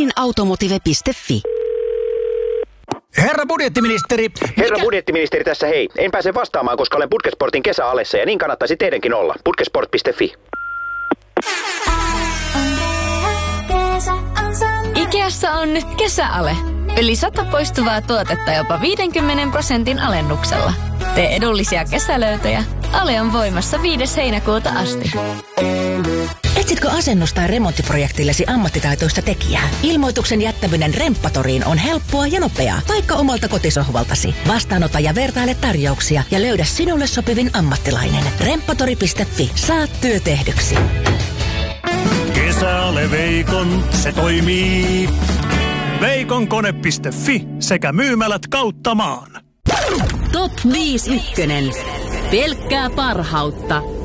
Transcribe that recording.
Elinautomotive.fi. Herra budjettiministeri. Herra budjettiministeri tässä hei. En pääse vastaamaan, koska olen Putkesportin kesäalessa ja niin kannattaisi teidänkin olla. Putkesport.fi. Ikeassa on nyt kesäale. Yli 100 poistuvaa tuotetta jopa 50% alennuksella. Tee edullisia kesälöytöjä. Ale on voimassa 5. heinäkuuta asti. Etsitkö asennus- tai remonttiprojektillesi ammattitaitoista tekijää? Ilmoituksen jättäminen Remppatoriin on helppoa ja nopeaa, vaikka omalta kotisohvaltasi. Vastaanota ja vertaile tarjouksia ja löydä sinulle sopivin ammattilainen. Remppatori.fi. Saat työ tehdyksi. Kesäale Veikon, se toimii. Veikonkone.fi sekä myymälät kautta maan. Top 5 ykkönen. Pelkkää parhautta.